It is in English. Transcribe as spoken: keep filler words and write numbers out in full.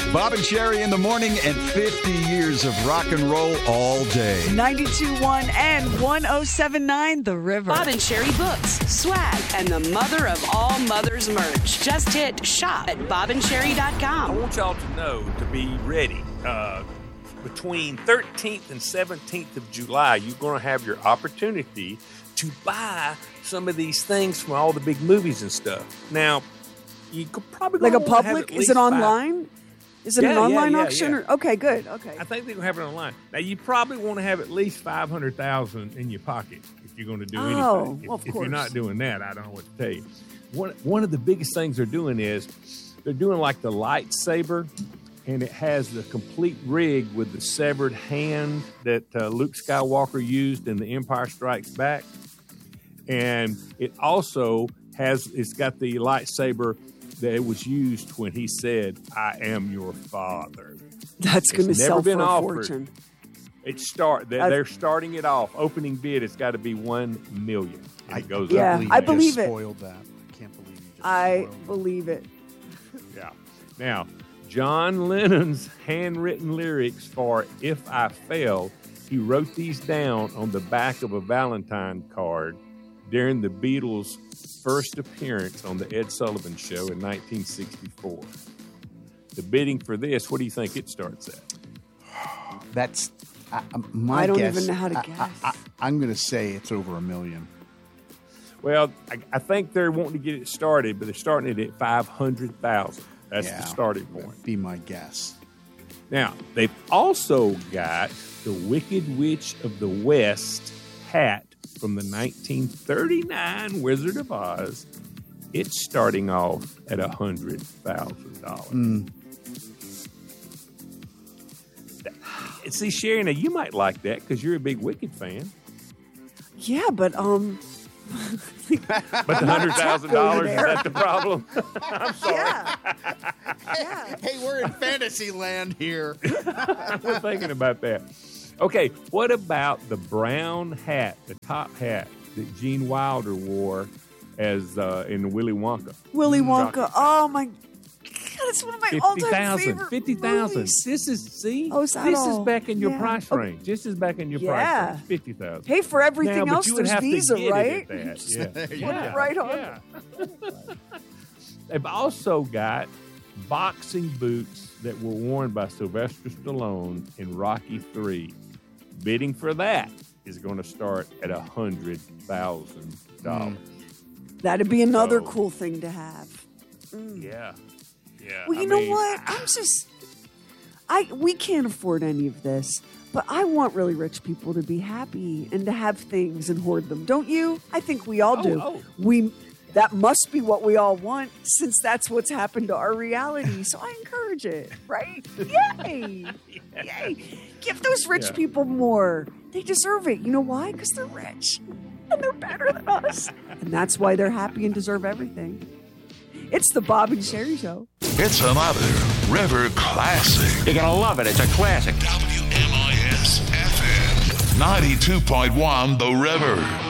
Bob and Sherry in the morning and fifty years of rock and roll all day. ninety-two point one and one oh seven point nine The River. Bob and Sherry books, swag, and the mother of all mothers merch. Just hit shop at bob and sherry dot com. I want y'all to know to be ready. Uh, between thirteenth and seventeenth of July, you're going to have your opportunity to buy some of these things from all the big movies and stuff. Now, you could probably like a public. public? Is it online? Five. Is it yeah, an online yeah, yeah, auction? Yeah. Or, okay, good. Okay. I think they're going to have it online. Now, you probably want to have at least five hundred thousand dollars in your pocket if you're going to do oh, anything. If, well, of if course. you're not doing that, I don't know what to tell you. One, one of the biggest things they're doing is they're doing like the lightsaber, and it has the complete rig with the severed hand that uh, Luke Skywalker used in The Empire Strikes Back. And it also has, it's got the lightsaber that it was used when he said, "I am your father." That's going to sell for a offered. fortune. It start they're, they're starting it off. Opening bid, it's got to be one million. I it goes yeah, up. I believe just it. Spoiled that. I can't believe you just I spoiled believe it. Yeah. Now, John Lennon's handwritten lyrics for "If I Fail," he wrote these down on the back of a Valentine card during the Beatles' first appearance on the Ed Sullivan Show in nineteen sixty-four. The bidding for this, what do you think it starts at? That's uh, my I don't guess. even know how to I, guess. I, I, I'm going to say it's over a million. Well, I, I think they're wanting to get it started, but they're starting it at five hundred thousand dollars. That's yeah, the starting point. That'd be my guess. Now, they've also got the Wicked Witch of the West hat from the nineteen thirty-nine Wizard of Oz. It's starting off at one hundred thousand dollars. Mm. See, Sherry, now you might like that because you're a big Wicked fan. Yeah, but um, But the one hundred thousand dollars, is that the problem? I'm sorry. yeah, yeah. Hey, we're in fantasy land here. We're thinking about that. Okay, what about the brown hat, the top hat that Gene Wilder wore as uh, in Willy Wonka? Willy Wonka. Chocolate. Oh my God, it's one of my fifty all-time thousand. favorite fifty thousand. movies. This is see. Oh, is that this all? is back in your Yeah. price Okay. range. This is back in your Yeah. price range. Fifty thousand. Hey, for everything now, but else, you would there's have Visa, to get right? It at that. Yeah. Put it yeah. right on. Yeah. They've also got boxing boots that were worn by Sylvester Stallone in Rocky three. Bidding for that is going to start at one hundred thousand dollars. That'd be another So- cool thing to have. Mm. Yeah. Yeah. Well, you I know mean, what? I'm just, I we can't afford any of this, but I want really rich people to be happy and to have things and hoard them. Don't you? I think we all Oh, do. oh. We that must be what we all want, since that's what's happened to our reality. So I encourage it, right? Yay! Yay! Give those rich Yeah. people more. They deserve it. You know why? Because they're rich and they're better than us, and that's why they're happy and deserve everything. It's the Bob and Sherry Show. It's another River classic. You're going to love it. It's a classic. W M I S F M ninety-two point one The River.